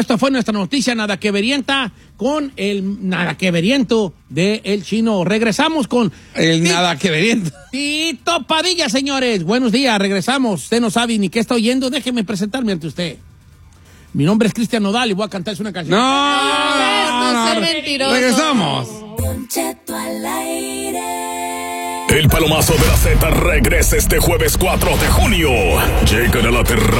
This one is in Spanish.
Esta fue nuestra noticia nada que verienta con el nada que veriento de El Chino. Regresamos con el nada que veriento. Tito Padilla, señores. Buenos días, regresamos. Usted no sabe ni qué está oyendo. Déjeme presentarme ante usted. Mi nombre es Cristian Nodal y voy a cantarse una canción. No, mentiroso. Regresamos. Don Cheto al aire. El Palomazo de la Z regresa este jueves 4 de junio. Llegan a la terraza